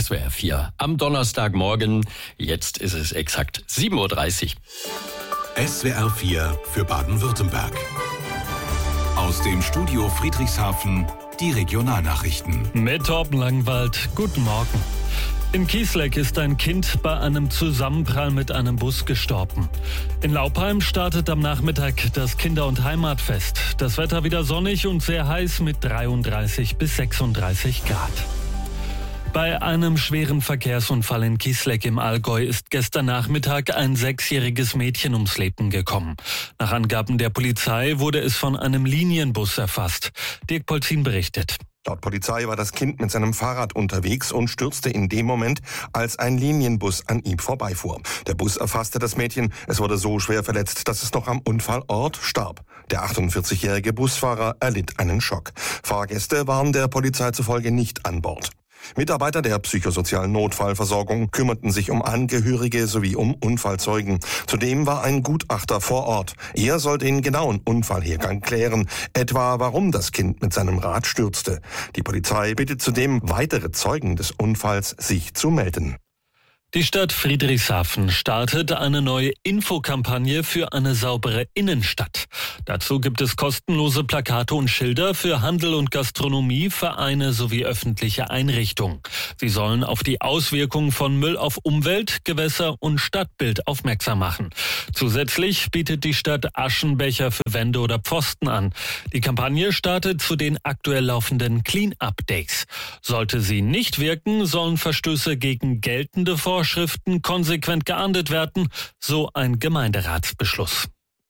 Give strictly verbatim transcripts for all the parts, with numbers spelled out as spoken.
S W R vier am Donnerstagmorgen. Jetzt ist es exakt sieben Uhr dreißig. S W R vier für Baden-Württemberg. Aus dem Studio Friedrichshafen die Regionalnachrichten. Mit Torben Langwald, guten Morgen. In Kiesleck ist ein Kind bei einem Zusammenprall mit einem Bus gestorben. In Laupheim startet am Nachmittag das Kinder- und Heimatfest. Das Wetter wieder sonnig und sehr heiß mit dreiunddreißig bis sechsunddreißig Grad. Bei einem schweren Verkehrsunfall in Kiesleck im Allgäu ist gestern Nachmittag ein sechsjähriges Mädchen ums Leben gekommen. Nach Angaben der Polizei wurde es von einem Linienbus erfasst. Dirk Polzin berichtet. Laut Polizei war das Kind mit seinem Fahrrad unterwegs und stürzte in dem Moment, als ein Linienbus an ihm vorbeifuhr. Der Bus erfasste das Mädchen. Es wurde so schwer verletzt, dass es noch am Unfallort starb. Der achtundvierzigjährige Busfahrer erlitt einen Schock. Fahrgäste waren der Polizei zufolge nicht an Bord. Mitarbeiter der psychosozialen Notfallversorgung kümmerten sich um Angehörige sowie um Unfallzeugen. Zudem war ein Gutachter vor Ort. Er soll den genauen Unfallhergang klären, etwa warum das Kind mit seinem Rad stürzte. Die Polizei bittet zudem weitere Zeugen des Unfalls, sich zu melden. Die Stadt Friedrichshafen startet eine neue Infokampagne für eine saubere Innenstadt. Dazu gibt es kostenlose Plakate und Schilder für Handel und Gastronomie, Vereine sowie öffentliche Einrichtungen. Sie sollen auf die Auswirkungen von Müll auf Umwelt, Gewässer und Stadtbild aufmerksam machen. Zusätzlich bietet die Stadt Aschenbecher für Wände oder Pfosten an. Die Kampagne startet zu den aktuell laufenden Clean-Up-Days. Sollte sie nicht wirken, sollen Verstöße gegen geltende Vorschriften Vorschriften konsequent geahndet werden, so ein Gemeinderatsbeschluss.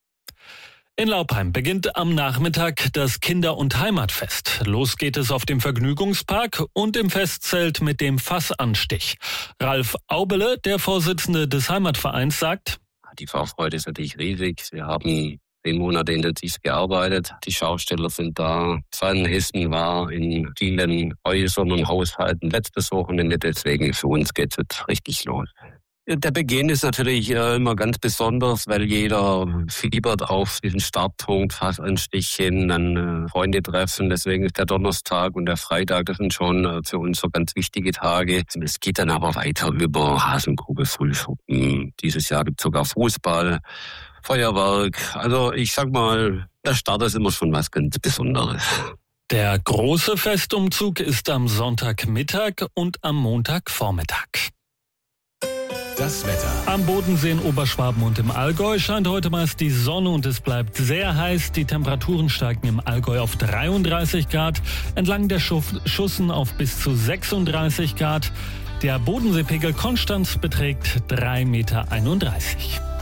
In Laupheim beginnt am Nachmittag das Kinder- und Heimatfest. Los geht es auf dem Vergnügungspark und im Festzelt mit dem Fassanstich. Ralf Aubele, der Vorsitzende des Heimatvereins, sagt: Die Vorfreude ist natürlich riesig. Wir haben zehn Monate intensiv gearbeitet. Die Schausteller sind da. Van Hessen war in vielen Häusern und Haushalten letztes Wochenende. Deswegen für uns geht es jetzt richtig los. Der Beginn ist natürlich immer ganz besonders, weil jeder fiebert auf diesen Startpunkt, fast einen Stich hin, dann Freunde treffen. Deswegen ist der Donnerstag und der Freitag, das sind schon für uns so ganz wichtige Tage. Es geht dann aber weiter über Hasengrube, Frühschuppen. Dieses Jahr gibt es sogar Fußball, Feuerwerk. Also ich sag mal, der Start ist immer schon was ganz Besonderes. Der große Festumzug ist am Sonntagmittag und am Montagvormittag. Das Wetter. Am Bodensee in Oberschwaben und im Allgäu scheint heute meist die Sonne und es bleibt sehr heiß. Die Temperaturen steigen im Allgäu auf dreiunddreißig Grad, entlang der Schussen auf bis zu sechsunddreißig Grad. Der Bodenseepegel Konstanz beträgt drei Komma einunddreißig Meter.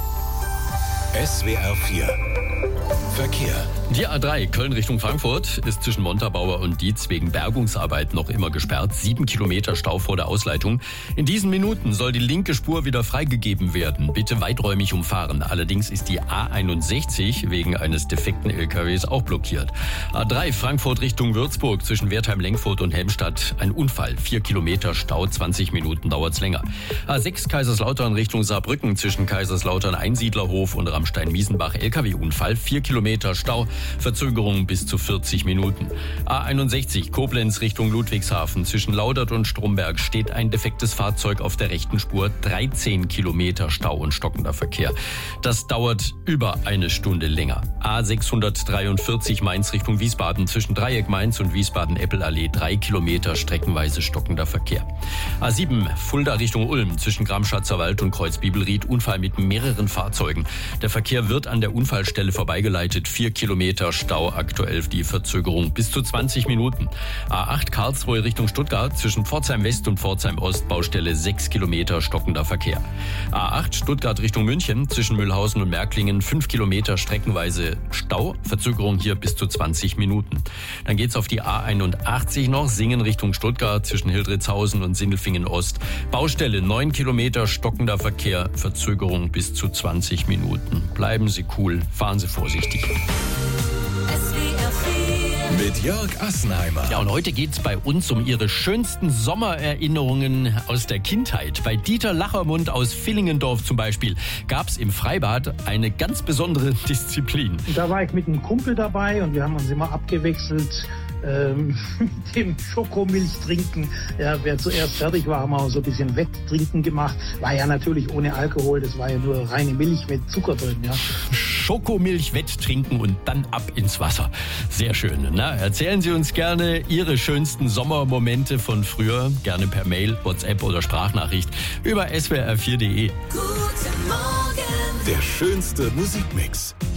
S W R vier Verkehr. Die A drei Köln Richtung Frankfurt ist zwischen Montabaur und Dietz wegen Bergungsarbeit noch immer gesperrt. Sieben Kilometer Stau vor der Ausleitung. In diesen Minuten soll die linke Spur wieder freigegeben werden. Bitte weiträumig umfahren. Allerdings ist die A einundsechzig wegen eines defekten L K Ws auch blockiert. A drei Frankfurt Richtung Würzburg zwischen Wertheim-Lenkfurt und Helmstadt. Ein Unfall. Vier Kilometer Stau, zwanzig Minuten dauert's länger. A sechs Kaiserslautern Richtung Saarbrücken zwischen Kaiserslautern Einsiedlerhof und Ramstein-Miesenbach. L K W-Unfall. Vier Kilometer Stau. Verzögerung bis zu vierzig Minuten. A einundsechzig Koblenz Richtung Ludwigshafen. Zwischen Laudert und Stromberg steht ein defektes Fahrzeug auf der rechten Spur. dreizehn Kilometer Stau und stockender Verkehr. Das dauert über eine Stunde länger. A sechshundertdreiundvierzig Mainz Richtung Wiesbaden. Zwischen Dreieck Mainz und Wiesbaden-Eppelallee. drei Kilometer streckenweise stockender Verkehr. A sieben Fulda Richtung Ulm. Zwischen Gram-Schatzerwald und Kreuz-Bibelried. Unfall mit mehreren Fahrzeugen. Der Verkehr wird an der Unfallstelle vorbeigeleitet. Vier Kilometer Stau, aktuell die Verzögerung bis zu zwanzig Minuten. A acht Karlsruhe Richtung Stuttgart zwischen Pforzheim West und Pforzheim Ost, Baustelle sechs Kilometer stockender Verkehr. A acht Stuttgart Richtung München zwischen Mühlhausen und Märklingen fünf Kilometer streckenweise Stau, Verzögerung hier bis zu zwanzig Minuten. Dann geht's auf die A einundachtzig noch, Singen Richtung Stuttgart zwischen Hildritzhausen und Sindelfingen Ost, Baustelle neun Kilometer stockender Verkehr, Verzögerung bis zu zwanzig Minuten. Bleiben Sie cool, fahren Sie vorsichtig. Mit Jörg Assenheimer. Ja, und heute geht's bei uns um Ihre schönsten Sommererinnerungen aus der Kindheit. Bei Dieter Lachermund aus Villingendorf zum Beispiel gab's im Freibad eine ganz besondere Disziplin. Da war ich mit einem Kumpel dabei und wir haben uns immer abgewechselt ähm, mit dem Schokomilch trinken. Ja, wer zuerst fertig war, haben wir auch so ein bisschen Wetttrinken gemacht. War ja natürlich ohne Alkohol, das war ja nur reine Milch mit Zucker drin. Ja. Schokomilch wetttrinken und dann ab ins Wasser. Sehr schön. Na, erzählen Sie uns gerne Ihre schönsten Sommermomente von früher. Gerne per Mail, WhatsApp oder Sprachnachricht über S W R vier punkt de. Der schönste Musikmix.